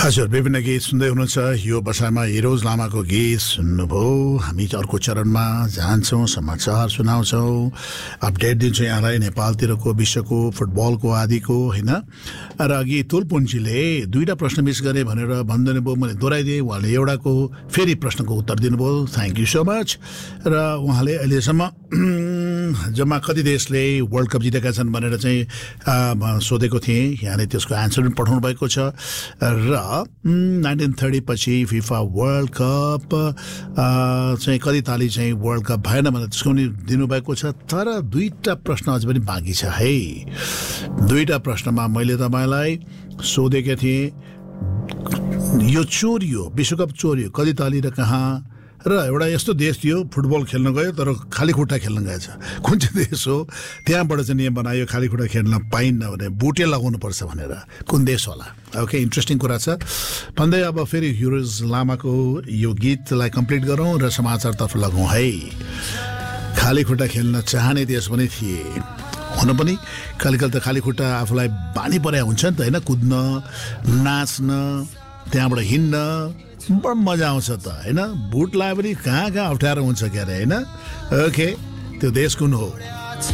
हजुर विभिन्न गीत सुन्दै हुनुहुन्छ यो बसाइमा हिरोज लामाको गीत सुन्नुभयो। हामी अर्को चरणमा जान्छौँ, समाचार सुनाउँछौँ, अपडेट दिन्छौँ यहाँलाई नेपालतिरको विश्वको फुटबलको आदिको होइन। र अघि तुलपुन्जीले दुईवटा प्रश्न मिस गरे भनेर भन्दैन भयो, मैले दोहोऱ्याइदिएँ, उहाँले एउटाको फेरि प्रश्नको उत्तर दिनुभयो, थ्याङ्क यू सो मच। र उहाँले अहिलेसम्म जम्मा कति देशले वर्ल्ड कप जितेका छन् भनेर चाहिँ सोधेको थिएँ, यहाँले त्यसको एन्सर पनि पठाउनु भएको छ। र 1930 पछि फिफा वर्ल्ड कप चाहिँ कति ताली चाहिँ वर्ल्ड कप भएन भनेर त्यसको पनि दिनुभएको छ। तर दुईवटा प्रश्न अझ पनि बाँकी छ है। दुईवटा प्रश्नमा मैले तपाईँलाई सोधेको थिएँ, यो चोरियो, विश्वकप चोरियो कति ताली र कहाँ, र एउटा यस्तो देश थियो फुटबल खेल्न गयो तर खाली खुट्टा खेल्न गएछ, कुन चाहिँ देश हो? त्यहाँबाट चाहिँ नियम बनायो खाली खुट्टा खेल्न पाइन्न भने बुटे लगाउनुपर्छ भनेर, कुन देश होला? ओके, इन्ट्रेस्टिङ कुरा छ भन्दै अब फेरि हिरोज लामाको यो गीतलाई कम्प्लिट गरौँ र समाचारतर्फ लगौँ है। खाली खुट्टा खेल्न चाहने देश पनि थिए, हुन पनि कहिले त खाली खुट्टा आफूलाई बानी परे हुन्छ नि त होइन, कुद्न नाच्न त्यहाँबाट हिँड्न बडो मजा आउँछ त होइन। बुट लगाए पनि कहाँ कहाँ अप्ठ्यारो हुन्छ क्यारे होइन। ओके, त्यो देश कुन हो?